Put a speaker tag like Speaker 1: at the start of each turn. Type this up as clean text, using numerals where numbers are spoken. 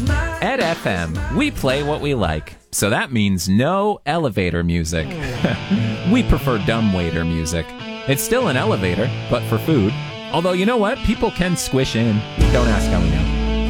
Speaker 1: At FM, we play what we like. So that means no elevator music. We prefer dumbwaiter music. It's still an elevator, but for food. Although, you know what? People can squish in. Don't ask how we know.